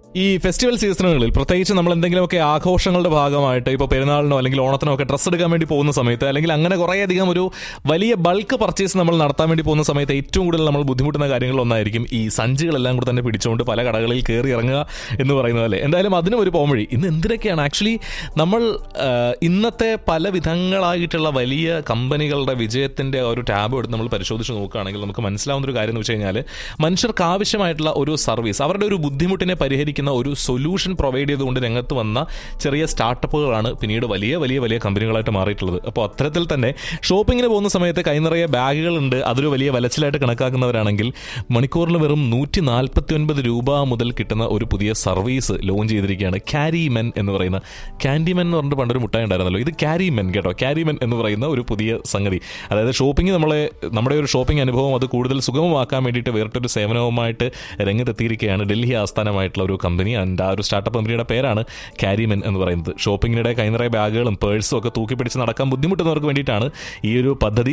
ഈ ഫെസ്റ്റിവൽ സീസണുകളിൽ പ്രത്യേകിച്ച് നമ്മൾ എന്തെങ്കിലുമൊക്കെ ആഘോഷങ്ങളുടെ ഭാഗമായിട്ട് ഇപ്പോൾ പെരുന്നാളിനോ അല്ലെങ്കിൽ ഓണത്തിനോ ഒക്കെ ഡ്രസ്സ് എടുക്കാൻ വേണ്ടി പോകുന്ന സമയത്ത്, അല്ലെങ്കിൽ അങ്ങനെ കുറേയധികം ഒരു വലിയ ബൾക്ക് പർച്ചേസ് നമ്മൾ നടത്താൻ വേണ്ടി പോകുന്ന സമയത്ത് ഏറ്റവും കൂടുതൽ നമ്മൾ ബുദ്ധിമുട്ടുന്ന കാര്യങ്ങളൊന്നായിരിക്കും ഈ സഞ്ചികളെല്ലാം കൂടെ തന്നെ പിടിച്ചുകൊണ്ട് പല കടകളിൽ കയറി ഇറങ്ങുക എന്ന് പറയുന്നതല്ലേ. എന്തായാലും അതിനും ഒരു പോംവഴി ഇന്ന് എന്തിനൊക്കെയാണ് ആക്ച്വലി നമ്മൾ ഇന്നത്തെ പല വിധങ്ങളായിട്ടുള്ള വലിയ കമ്പനികളുടെ വിജയത്തിൻ്റെ ഒരു ടാബ് എടുത്ത് നമ്മൾ പരിശോധിച്ച് നോക്കുകയാണെങ്കിൽ നമുക്ക് മനസ്സിലാവുന്ന ഒരു കാര്യം എന്ന് വെച്ച് കഴിഞ്ഞാൽ, മനുഷ്യർക്ക് ആവശ്യമായിട്ടുള്ള ഒരു സർവീസ്, അവരുടെ ഒരു ബുദ്ധിമുട്ടിനെ പരിഹരിക്കുന്ന ഒരു സൊല്യൂഷൻ പ്രൊവൈഡ് ചെയ്തുകൊണ്ട് രംഗത്ത് വന്ന ചെറിയ സ്റ്റാർട്ടപ്പുകളാണ് പിന്നീട് വലിയ വലിയ വലിയ കമ്പനികളായിട്ട് മാറിയിട്ടുള്ളത്. അപ്പോൾ അത്തരത്തിൽ തന്നെ ഷോപ്പിങ്ങിന് പോകുന്ന സമയത്ത് കൈ നിറയെ ബാഗുകളുണ്ട്, അതൊരു വലിയ വലച്ചിലായിട്ട് കണക്കാക്കുന്നവരാണെങ്കിൽ മണിക്കൂറിൽ വെറും 149 രൂപ മുതൽ കിട്ടുന്ന ഒരു പുതിയ സർവീസ് ലോഞ്ച് ചെയ്തിരിക്കുകയാണ്. ക്യാരി മെൻ എന്ന് പറയുന്ന, ക്യാൻഡിമെൻ എന്ന് പറഞ്ഞിട്ട് പണ്ടൊരു മുട്ടായി ഉണ്ടായിരുന്നല്ലോ, ഇത് ക്യാരി മെൻ കേട്ടോ. ക്യാരി മെൻ എന്ന് പറയുന്ന ഒരു പുതിയ സംഗതി, അതായത് ഷോപ്പിംഗ് നമ്മുടെ ഒരു ഷോപ്പിംഗ് അനുഭവം അത് കൂടുതൽ സുഗമമാക്കാൻ വേണ്ടിയിട്ട് വേറിട്ടൊരു സേവനവുമായിട്ട് രംഗത്തെത്തിയിരിക്കുകയാണ് ഡൽഹി ആസ്ഥാനമായിട്ടുള്ള ഒരു കമ്പനി. ആൻഡ് ആ ഒരു സ്റ്റാർട്ടപ്പ് കമ്പനിയുടെ പേരാണ് ക്യാരിമെൻ എന്ന് പറയുന്നത്. ഷോപ്പിങ്ങിനിടെ കൈനിറയ ബാഗുകളും പേഴ്സും ഒക്കെ തൂക്കി പിടിച്ച് നടക്കാൻ ബുദ്ധിമുട്ടുന്നവർക്ക് വേണ്ടിയിട്ടാണ് ഈ ഒരു പദ്ധതി.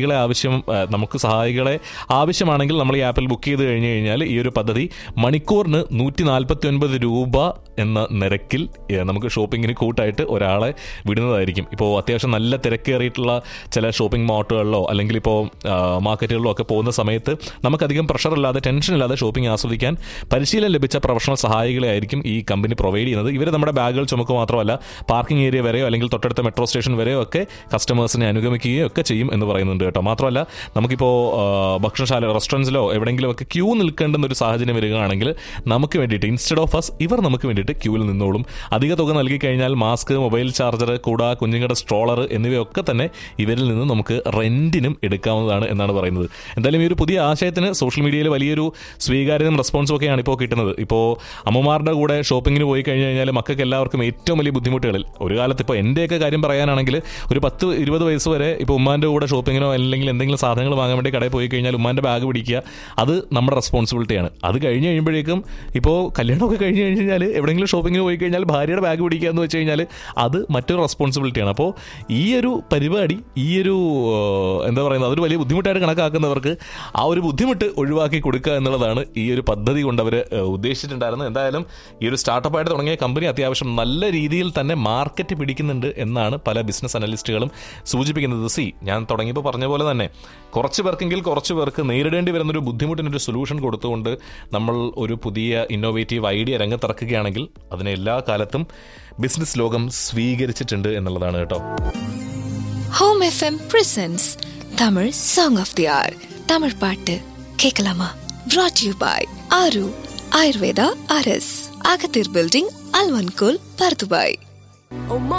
നമുക്ക് സഹായികളെ ആവശ്യമാണെങ്കിൽ നമ്മൾ ഈ ആപ്പിൽ ബുക്ക് ചെയ്ത് കഴിഞ്ഞ് കഴിഞ്ഞാൽ ഈ ഒരു പദ്ധതി മണിക്കൂറിന് 149 രൂപ എന്ന നിരക്കിൽ നമുക്ക് ഷോപ്പിങ്ങിന് കൂട്ടായിട്ട് ഒരാളെ വിടുന്നതായിരിക്കും. ഇപ്പോൾ അത്യാവശ്യം നല്ല തിരക്കേറിയിട്ടുള്ള ചില ഷോപ്പിംഗ് മാർട്ടുകളിലോ അല്ലെങ്കിൽ ഇപ്പോൾ മാർക്കറ്റുകളിലോ ഒക്കെ പോകുന്ന സമയത്ത് നമുക്കധികം പ്രഷറില്ലാതെ ടെൻഷനില്ലാതെ ഷോപ്പിംഗ് ആസ്വദിക്കാൻ പരിശീലനം ലഭിച്ച പ്രൊഫഷണൽ സഹായികളെ ആയിരിക്കും ഈ കമ്പനി പ്രൊവൈഡ് ചെയ്യുന്നത്. ഇവർ നമ്മുടെ ബാഗുകൾ ചുമക്കുക മാത്രമല്ല, പാർക്കിംഗ് ഏരിയ വരെയോ അല്ലെങ്കിൽ തൊട്ടടുത്ത മെട്രോ സ്റ്റേഷൻ വരെയോ ഒക്കെ കസ്റ്റമേഴ്സിനെ അനുഗമിക്കുകയോ ഒക്കെ ചെയ്യും എന്ന് പറയുന്നുണ്ട് കേട്ടോ. മാത്രമല്ല നമുക്കിപ്പോൾ ഭക്ഷണശാല, റെസ്റ്റോറൻറ്റ്സിലോ എവിടെയെങ്കിലും ഒക്കെ ക്യൂ നിൽക്കേണ്ടുന്ന ഒരു സാഹചര്യം വരികയാണെങ്കിൽ നമുക്ക് വേണ്ടിയിട്ട് ഇൻസ്റ്റെഡ് ഓഫ് അസ് ഇവർ നമുക്ക് വേണ്ടിയിട്ട് ക്യൂവിൽ നിന്നോളും. അധിക തുക നൽകി കഴിഞ്ഞാൽ മാസ്ക്, മൊബൈൽ ചാർജർ, കൂടാ കുഞ്ഞുങ്ങളുടെ സ്ട്രോളർ എന്നിവയൊക്കെ തന്നെ ഇവരിൽ നിന്ന് നമുക്ക് റെന്റിനും എടുക്കാവുന്നതാണ് എന്നാണ് പറയുന്നത്. എന്തായാലും ഈ ഒരു പുതിയ ആശയത്തിന് സോഷ്യൽ മീഡിയയിൽ വലിയൊരു സ്വീകാര്യതയും റെസ്പോൺസും ഒക്കെയാണ് ഇപ്പോൾ കിട്ടുന്നത്. ഇപ്പോൾ അമ്മമാരുടെ കൂടെ ഷോപ്പിങ്ങിന് പോയി കഴിഞ്ഞ് കഴിഞ്ഞാൽ മക്കൾക്ക് എല്ലാവർക്കും ഏറ്റവും വലിയ ബുദ്ധിമുട്ടുകളിൽ ഒരു കാലത്ത്, ഇപ്പോൾ എൻ്റെയൊക്കെ കാര്യം പറയാനാണെങ്കിൽ ഒരു 10-20 വയസ്സ് വരെ ഇപ്പോൾ ഉമ്മാൻ്റെ കൂടെ ഷോപ്പിങ്ങിനോ അല്ലെങ്കിൽ എന്തെങ്കിലും സാധനങ്ങൾ വാങ്ങാൻ വേണ്ടി കടയിൽ പോയി കഴിഞ്ഞാൽ ഉമ്മാൻ്റെ ബാഗ് പിടിക്കുക, അത് നമ്മുടെ റെസ്പോൺസിബിലിറ്റിയാണ്. അത് കഴിഞ്ഞ് കഴിയുമ്പോഴേക്കും ഇപ്പോൾ കല്യാണമൊക്കെ കഴിഞ്ഞ് കഴിഞ്ഞാൽ എവിടെയെങ്കിലും ഷോപ്പിങ്ങിന് പോയി കഴിഞ്ഞാൽ ഭാര്യയുടെ ബാഗ് പിടിക്കുക എന്ന് വെച്ച് കഴിഞ്ഞാൽ അത് മറ്റൊരു റെസ്പോൺസിബിലിറ്റിയാണ്. അപ്പോൾ ഈ ഒരു പരിപാടി, ഈ ഒരു എന്താ പറയുന്നത്, അതൊരു വലിയ ബുദ്ധിമുട്ടായിട്ട് കണക്കാക്കുന്നവർക്ക് ആ ഒരു ബുദ്ധിമുട്ട് ഒഴിവാക്കി കൊടുക്കുക എന്നുള്ളതാണ് ഈ ഒരു പദ്ധതി കൊണ്ട് അവർ ഉദ്ദേശിച്ചിട്ടുണ്ടായിരുന്നത്. എന്തായാലും ഈ ഒരു സ്റ്റാർട്ടപ്പായിട്ട് തുടങ്ങിയ കമ്പനി അത്യാവശ്യം നല്ല രീതിയിൽ തന്നെ മാർക്കറ്റ് പിടിക്കുന്നുണ്ട് എന്നാണ് പല ബിസിനസ് അനലിസ്റ്റുകളും സൂചിപ്പിക്കുന്നത്. ഞാൻ തുടങ്ങിയപ്പോൾ പറഞ്ഞ പോലെ തന്നെ കുറച്ച് പേർക്ക് നേരിടേണ്ടി വരുന്നൊരു ബുദ്ധിമുട്ടിനൊരു സൊല്യൂഷൻ കൊടുത്തുകൊണ്ട് നമ്മൾ ഒരു പുതിയ ഇന്നോവേറ്റീവ് ഐഡിയ രംഗത്തിറക്കുകയാണെങ്കിൽ അതിനെ എല്ലാ കാലത്തും ബിസിനസ് ലോകം സ്വീകരിച്ചിട്ടുണ്ട് എന്നുള്ളതാണ് കേട്ടോ. Home FM presents Tamil Song of the Hour. Tamil பாட்டு கேட்கலாமா? brought to you by ஆரு ஆயுர்வேதா RS, அகத்தீர் பில்டிங், அல்வன்கோல், பர்துபாய்.